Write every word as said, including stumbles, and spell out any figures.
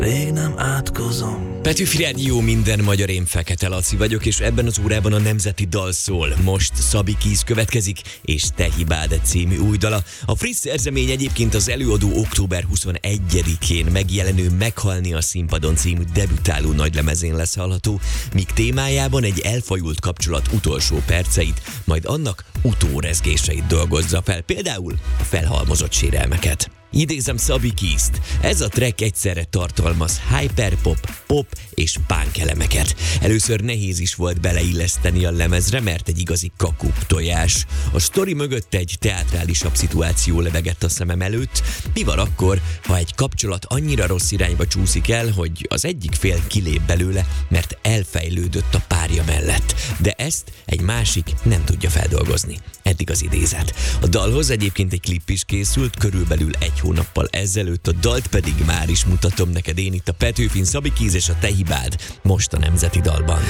Rég nem átkozom. Petőfi Rádió, minden magyar, én Fekete Laci vagyok, és ebben az órában a nemzeti dal szól. Most Szabi Keys következik, és Te hibád című új dala. A friss szerzemény egyébként az előadó október huszonegyedikén megjelenő Meghalni a színpadon című debütáló nagylemezén lesz hallható, míg témájában egy elfajult kapcsolat utolsó perceit, majd annak utórezgéseit dolgozza fel, például a felhalmozott sérelmeket. Idézem Szabi Keys-t, ez a track egyszerre tartalmaz hyperpop, pop és punk elemeket. Először nehéz is volt beleilleszteni a lemezre, mert egy igazi kakup tojás. A sztori mögött egy teátrálisabb szituáció lebegett a szemem előtt. Mi van akkor, ha egy kapcsolat annyira rossz irányba csúszik el, hogy az egyik fél kilép belőle, mert elfejlődött a párja mellett, de ezt egy másik nem tudja feldolgozni. Eddig az idézet. A dalhoz egyébként egy klip is készült, körülbelül egy hónappal ezelőtt, a dalt pedig már is mutatom neked én itt a Petőfin. Szabi Keys és a Te hibád most a nemzeti dalban.